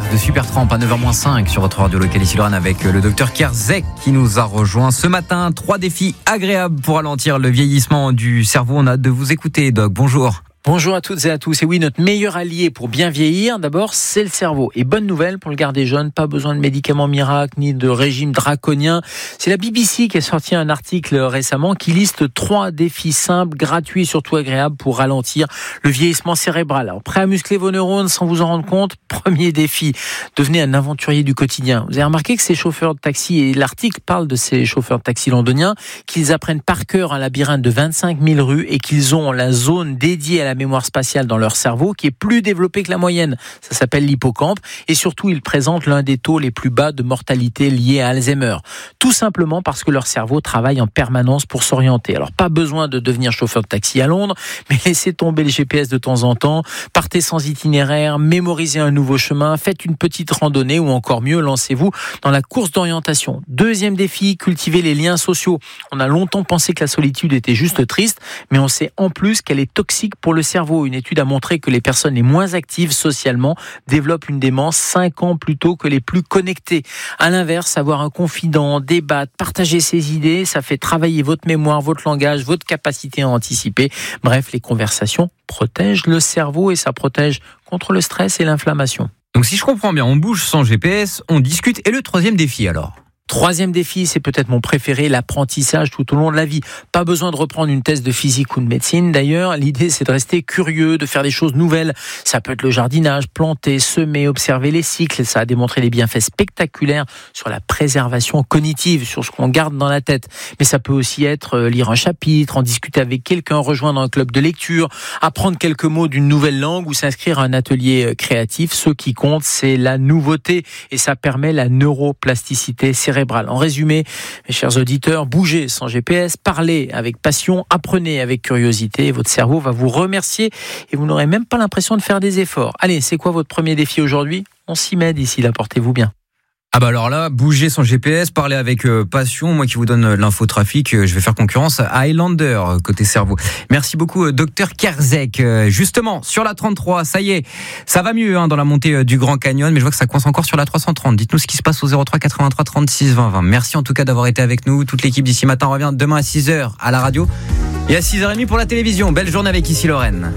de Supertramp à 9h-5 sur votre radio locale ici Lorraine avec le docteur Kerzek qui nous a rejoint ce matin. 3 défis agréables pour ralentir le vieillissement du cerveau. On a hâte de vous écouter, Doc. Bonjour. Bonjour à toutes et à tous. Et oui, notre meilleur allié pour bien vieillir, d'abord, c'est le cerveau. Et bonne nouvelle pour le garder jeune, pas besoin de médicaments miracles ni de régime draconien. C'est la BBC qui a sorti un article récemment qui liste 3 défis simples, gratuits et surtout agréables pour ralentir le vieillissement cérébral. Alors, prêt à muscler vos neurones sans vous en rendre compte? Premier défi, devenez un aventurier du quotidien. Vous avez remarqué que ces chauffeurs de taxi, et l'article parle de ces chauffeurs de taxi londoniens, qu'ils apprennent par cœur un labyrinthe de 25 000 rues et qu'ils ont la zone dédiée à la mémoire spatiale dans leur cerveau qui est plus développée que la moyenne. Ça s'appelle l'hippocampe et surtout ils présentent l'un des taux les plus bas de mortalité liés à Alzheimer. Tout simplement parce que leur cerveau travaille en permanence pour s'orienter. Alors pas besoin de devenir chauffeur de taxi à Londres, mais laissez tomber le GPS de temps en temps, partez sans itinéraire, mémorisez un nouveau chemin, faites une petite randonnée ou encore mieux, lancez-vous dans la course d'orientation. Deuxième défi, cultivez les liens sociaux. On a longtemps pensé que la solitude était juste triste, mais on sait en plus qu'elle est toxique pour le cerveau. Une étude a montré que les personnes les moins actives socialement développent une démence 5 ans plus tôt que les plus connectées. À l'inverse, avoir un confident, débattre, partager ses idées, ça fait travailler votre mémoire, votre langage, votre capacité à anticiper. Bref, les conversations protègent le cerveau et ça protège contre le stress et l'inflammation. Donc si je comprends bien, on bouge sans GPS, on discute. Et le 3e défi alors ? Troisième défi, c'est peut-être mon préféré, l'apprentissage tout au long de la vie. Pas besoin de reprendre une thèse de physique ou de médecine. D'ailleurs, l'idée, c'est de rester curieux, de faire des choses nouvelles. Ça peut être le jardinage, planter, semer, observer les cycles. Ça a démontré des bienfaits spectaculaires sur la préservation cognitive, sur ce qu'on garde dans la tête. Mais ça peut aussi être lire un chapitre, en discuter avec quelqu'un, rejoindre un club de lecture, apprendre quelques mots d'une nouvelle langue ou s'inscrire à un atelier créatif. Ce qui compte, c'est la nouveauté et ça permet la neuroplasticité cérébrale. En résumé, mes chers auditeurs, bougez sans GPS, parlez avec passion, apprenez avec curiosité. Votre cerveau va vous remercier et vous n'aurez même pas l'impression de faire des efforts. Allez, c'est quoi votre premier défi aujourd'hui ? On s'y met d'ici là, portez-vous bien. Ah bah alors là, bouger sans GPS, parler avec passion. Moi qui vous donne l'infotrafic, je vais faire concurrence à Highlander côté cerveau. Merci beaucoup docteur Kerzek. Justement, sur la 33, ça y est, ça va mieux dans la montée du Grand Canyon, mais je vois que ça coince encore sur la 330. Dites-nous ce qui se passe au 03 83 36 20 20. Merci en tout cas d'avoir été avec nous. Toute l'équipe d'ici matin revient demain à 6h à la radio et à 6h30 pour la télévision. Belle journée avec ici Lorraine.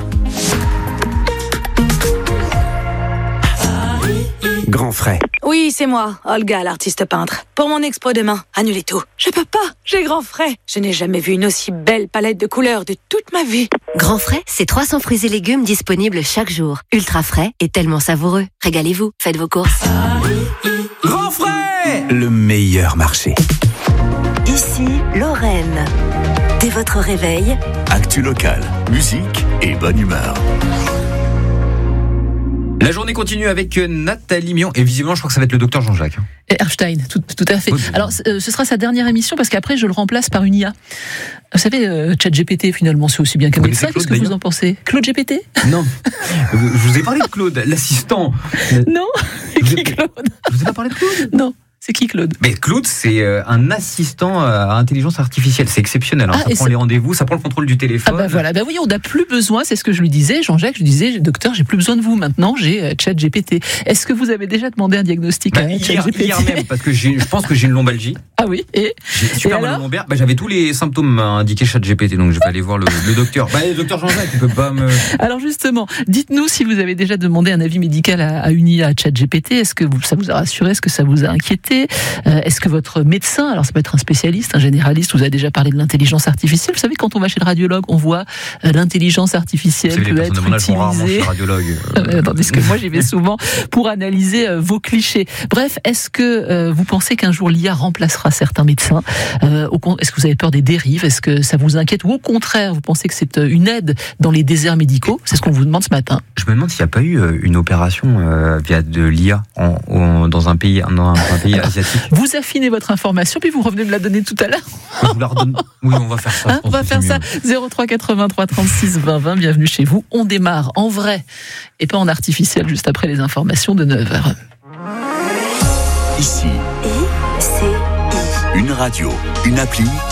Grand frais. Oui, c'est moi, Olga, l'artiste peintre. Pour mon expo demain, annulez tout. Je peux pas, j'ai grand frais. Je n'ai jamais vu une aussi belle palette de couleurs de toute ma vie. Grand frais, c'est 300 fruits et légumes disponibles chaque jour. Ultra frais et tellement savoureux. Régalez-vous, faites vos courses. Grand frais, le meilleur marché. Ici, Lorraine. Dès votre réveil, Actu locale, musique et bonne humeur. La journée continue avec Nathalie Mion et visiblement je crois que ça va être le docteur Jean-Jacques. Erstein, tout à fait. Alors ce sera sa dernière émission parce qu'après je le remplace par une IA. Vous savez, ChatGPT finalement c'est aussi bien qu'un médecin. Qu'est-ce que vous en pensez ? Claude GPT ? Non, je vous ai parlé de Claude, l'assistant. Non, qui Claude ? Je vous ai pas parlé de Claude ? Non. C'est qui Claude ? Mais Claude, c'est un assistant à intelligence artificielle. C'est exceptionnel. Hein. Ça prend les rendez-vous, ça prend le contrôle du téléphone. Ah bah voilà, bah oui, on n'a plus besoin, c'est ce que je lui disais, Jean-Jacques, je lui disais, docteur, j'ai plus besoin de vous maintenant, j'ai ChatGPT. Est-ce que vous avez déjà demandé un diagnostic à ChatGPT ? Hier même, parce que je pense que j'ai une lombalgie. Ah oui, et j'ai super mal au lombaire. Bah, j'avais tous les symptômes indiqués ChatGPT, donc je vais aller voir le docteur. Bah, le docteur Jean-Jacques, il peut pas me... Alors justement, dites-nous si vous avez déjà demandé un avis médical à une IA, à ChatGPT. Est-ce que ça vous a rassuré ? Est-ce que ça vous a inquiété ? Est-ce que votre médecin, alors ça peut être un spécialiste, un généraliste, vous avez déjà parlé de l'intelligence artificielle. Vous savez, quand on va chez le radiologue, on voit l'intelligence artificielle peut être utilisée. Tandis que moi, j'y vais souvent pour analyser vos clichés. Bref, est-ce que vous pensez qu'un jour l'IA remplacera certains médecins ? Est-ce que vous avez peur des dérives ? Est-ce que ça vous inquiète ? Ou au contraire, vous pensez que c'est une aide dans les déserts médicaux ? C'est ce qu'on vous demande ce matin. Je me demande s'il n'y a pas eu une opération via de l'IA dans un pays asiatique. Vous affinez votre information, puis vous revenez me la donner tout à l'heure. Je vous la redonne. Oui, on va faire ça. On va faire ça. 03 83 36 20 20. Bienvenue chez vous. On démarre en vrai et pas en artificiel juste après les informations de 9h. Ici, une radio, une appli